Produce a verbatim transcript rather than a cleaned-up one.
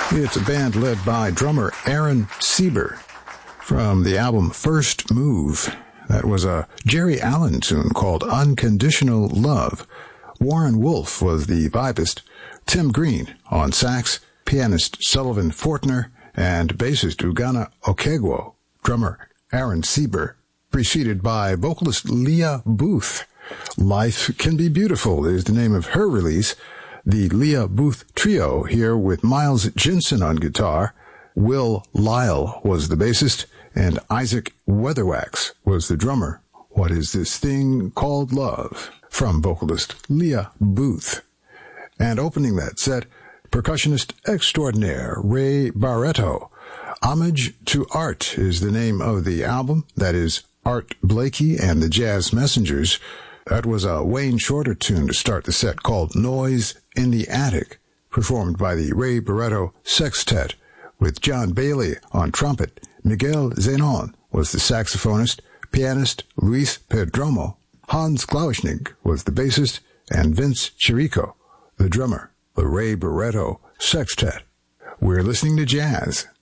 It's a band led by drummer Aaron Sieber from the album First Move. That was a Jerry Allen tune called Unconditional Love. Warren Wolf was the vibist, Tim Green on sax, pianist Sullivan Fortner, and bassist Ugana Okegwo, drummer Aaron Sieber, preceded by vocalist Leah Booth. Life Can Be Beautiful is the name of her release. The Leah Booth Trio here with Miles Jensen on guitar, Will Lyle was the bassist, and Isaac Weatherwax was the drummer. What Is This Thing Called Love? From vocalist Leah Booth. And opening that set, percussionist extraordinaire Ray Barretto. Homage to Art is the name of the album. That is Art Blakey and the Jazz Messengers. That was a Wayne Shorter tune to start the set called Noise in the Attic, performed by the Ray Barretto Sextet, with John Bailey on trumpet. Miguel Zenon was the saxophonist, pianist Luis Perdomo, Hans Klauschnig was the bassist, and Vince Chirico, the drummer. The Ray Barretto Sextet. We're listening to jazz